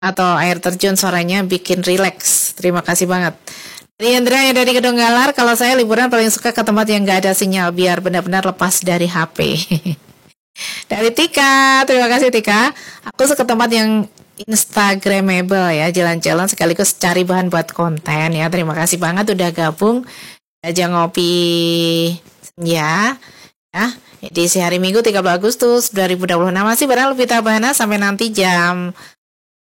atau air terjun suaranya bikin rileks. Terima kasih banget. Dari Andrea yang dari Gedung Galar, kalau saya liburan paling suka ke tempat yang gak ada sinyal biar benar-benar lepas dari HP. Dari Tika, terima kasih Tika. Aku suka tempat yang Instagramable ya, jalan-jalan sekaligus cari bahan buat konten ya. Terima kasih banget udah gabung aja ngopi senja ya. Edisi hari Minggu 13 Agustus 2026 masih bareng Lupita Bahana sampai nanti jam